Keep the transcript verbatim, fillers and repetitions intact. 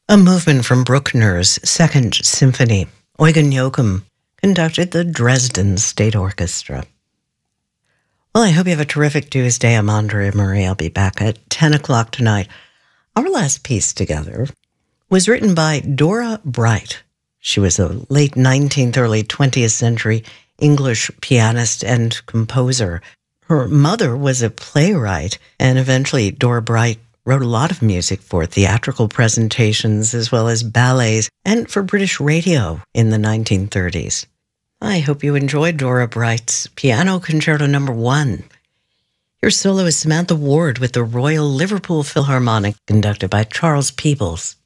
A movement from Bruckner's Second Symphony. Eugen Joachim conducted the Dresden State Orchestra. Well, I hope you have a terrific Tuesday. I'm Andrea Murray. I'll be back at ten o'clock tonight. Our last piece together was written by Dora Bright. She was a late nineteenth, early twentieth century English pianist and composer. Her mother was a playwright, and eventually Dora Bright wrote a lot of music for theatrical presentations as well as ballets and for British radio in the nineteen thirties. I hope you enjoyed Dora Bright's Piano Concerto Number One. Your solo is Samantha Ward with the Royal Liverpool Philharmonic, conducted by Charles Peebles.